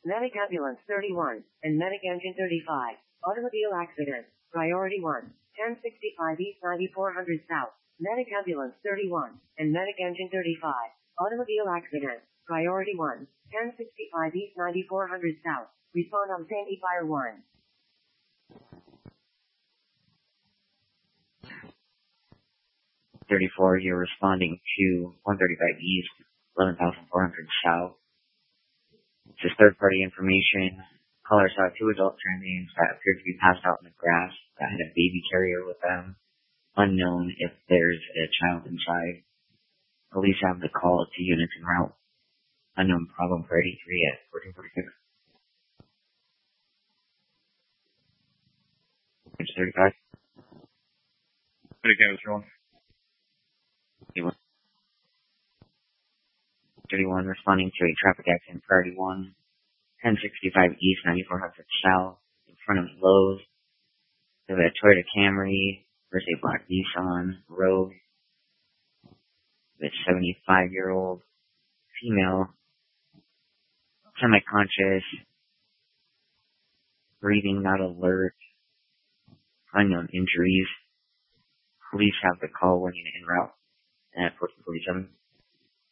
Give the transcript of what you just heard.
Medic Ambulance 31 and Medic Engine 35. Automobile accident. Priority 1. 1065 East 9400 South. Medic Ambulance 31 and Medic Engine 35. Automobile accident. Priority 1. 1065 East 9400 South. Respond on Sandy Fire 1. 34, you're responding to 135 East, 11,400 South. This is third-party information. Caller saw 2 adult transients that appeared to be passed out in the grass that had a baby carrier with them. Unknown if there's a child inside. Police have the call to units en route. Unknown problem for 83 at 1446. Page 35. 31 responding to a traffic accident, priority 1, 1065 East, 9400 South, in front of Lowe's. There's a Toyota Camry versus a black Nissan Rogue. The 75-year-old female, semi-conscious, breathing not alert, unknown injuries. Police have the call when unit en route at 1447.